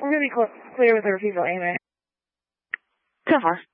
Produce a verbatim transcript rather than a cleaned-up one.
really cl- clear with the refusal, amen. ten four.